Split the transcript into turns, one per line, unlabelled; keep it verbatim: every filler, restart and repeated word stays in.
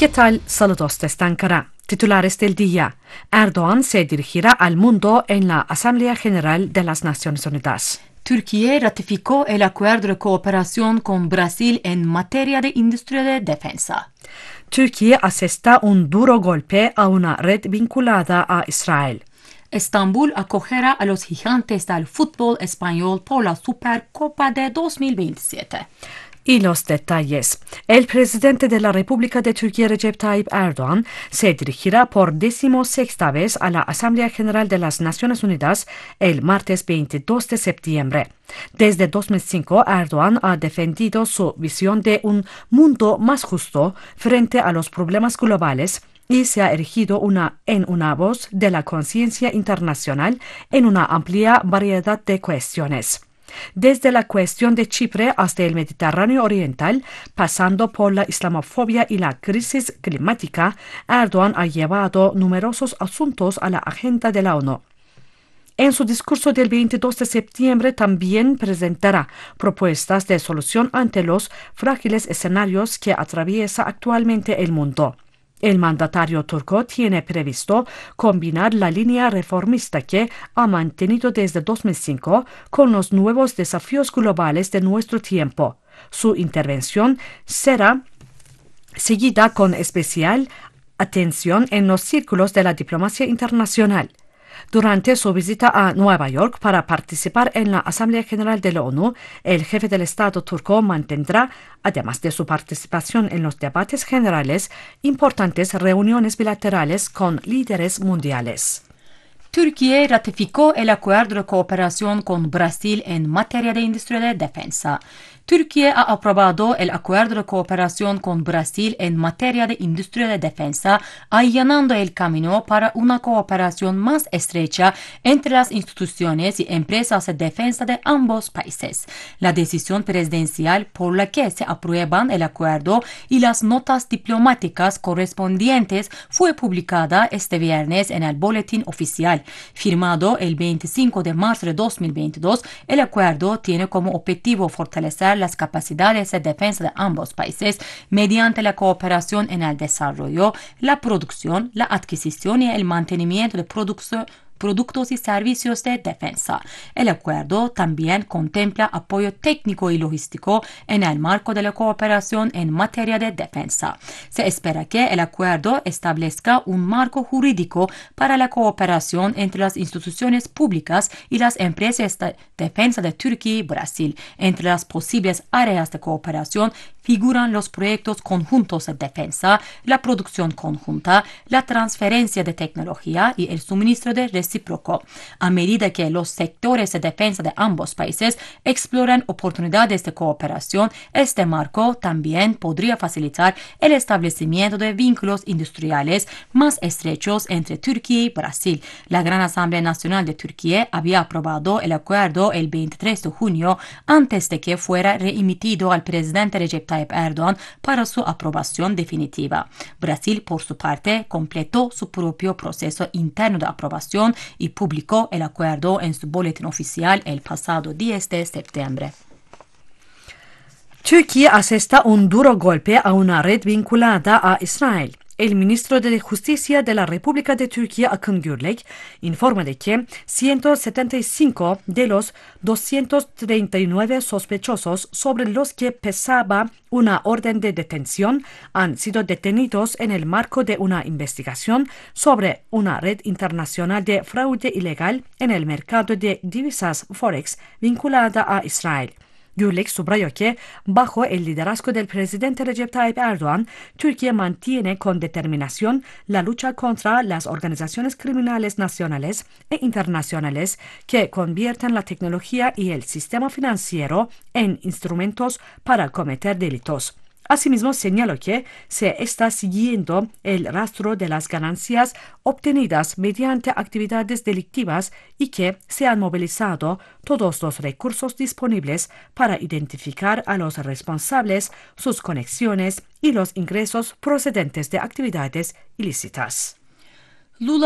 ¿Qué tal? Saludos desde Ankara. Titulares del día. Erdoğan se dirigirá al mundo en la Asamblea General de las Naciones Unidas.
Turquía ratificó el acuerdo de cooperación con Brasil en materia de industria de defensa.
Türkiye asesta un duro golpe a una red vinculada a Israel.
Estambul acogerá a los gigantes del fútbol español por la Supercopa de dos mil veintisiete.
Y los detalles. El presidente de la República de Turquía, Recep Tayyip Erdoğan, se dirigirá por decimosexta vez a la Asamblea General de las Naciones Unidas el martes veintidós de septiembre. Desde dos mil cinco, Erdoğan ha defendido su visión de un mundo más justo frente a los problemas globales y se ha erigido una, en una voz de la conciencia internacional en una amplia variedad de cuestiones. Desde la cuestión de Chipre hasta el Mediterráneo Oriental, pasando por la islamofobia y la crisis climática, Erdoğan ha llevado numerosos asuntos a la agenda de la ONU. En su discurso del veintidós de septiembre también presentará propuestas de solución ante los frágiles escenarios que atraviesa actualmente el mundo. El mandatario turco tiene previsto combinar la línea reformista que ha mantenido desde dos mil cinco con los nuevos desafíos globales de nuestro tiempo. Su intervención será seguida con especial atención en los círculos de la diplomacia internacional. Durante su visita a Nueva York para participar en la Asamblea General de la ONU, el jefe del Estado turco mantendrá, además de su participación en los debates generales, importantes reuniones bilaterales con líderes mundiales.
Turquía ratificó el acuerdo de cooperación con Brasil en materia de industria de defensa. Turquía ha aprobado el acuerdo de cooperación con Brasil en materia de industria de defensa, allanando el camino para una cooperación más estrecha entre las instituciones y empresas de defensa de ambos países. La decisión presidencial por la que se aprueban el acuerdo y las notas diplomáticas correspondientes fue publicada este viernes en el Boletín Oficial. Firmado el veinticinco de marzo de dos mil veintidós, el acuerdo tiene como objetivo fortalecer las capacidades de defensa de ambos países mediante la cooperación en el desarrollo, la producción, la adquisición y el mantenimiento de productos productos y servicios de defensa. El acuerdo también contempla apoyo técnico y logístico en el marco de la cooperación en materia de defensa. Se espera que el acuerdo establezca un marco jurídico para la cooperación entre las instituciones públicas y las empresas de defensa de Turquía y Brasil. Entre las posibles áreas de cooperación figuran los proyectos conjuntos de defensa, la producción conjunta, la transferencia de tecnología y el suministro de recíproco. A medida que los sectores de defensa de ambos países exploran oportunidades de cooperación, este marco también podría facilitar el establecimiento de vínculos industriales más estrechos entre Turquía y Brasil. La Gran Asamblea Nacional de Turquía había aprobado el acuerdo el veintitrés de junio antes de que fuera reemitido al presidente Recep Tayyip Erdoğan para su aprobación definitiva. Brasil, por su parte, completó su propio proceso interno de aprobación y publicó el acuerdo en su boletín oficial el pasado diez de septiembre.
Turquía asesta un duro golpe a una red vinculada a Israel. El ministro de Justicia de la República de Turquía, Akın Gürlek, informa de que ciento setenta y cinco de los doscientos treinta y nueve sospechosos sobre los que pesaba una orden de detención han sido detenidos en el marco de una investigación sobre una red internacional de fraude ilegal en el mercado de divisas Forex vinculada a Israel. Gürlek subrayó que, bajo el liderazgo del presidente Recep Tayyip Erdoğan, Turquía mantiene con determinación la lucha contra las organizaciones criminales nacionales e internacionales que convierten la tecnología y el sistema financiero en instrumentos para cometer delitos. Asimismo, señaló que se está siguiendo el rastro de las ganancias obtenidas mediante actividades delictivas y que se han movilizado todos los recursos disponibles para identificar a los responsables, sus conexiones y los ingresos procedentes de actividades ilícitas.
Lula